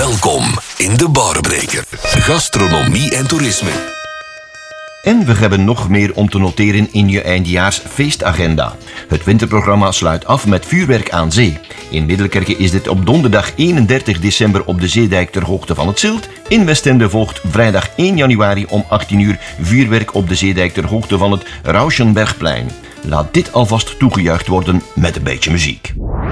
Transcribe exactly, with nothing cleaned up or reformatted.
Welkom in de Barbreker. Gastronomie en toerisme. En we hebben nog meer om te noteren in je eindjaarsfeestagenda. Het winterprogramma sluit af met vuurwerk aan zee. In Middelkerke is dit op donderdag eenendertig december op de Zeedijk ter hoogte van het Zilt. In Westende volgt vrijdag één januari om achttien uur vuurwerk op de Zeedijk ter hoogte van het Rauschenbergplein. Laat dit alvast toegejuicht worden met een beetje muziek.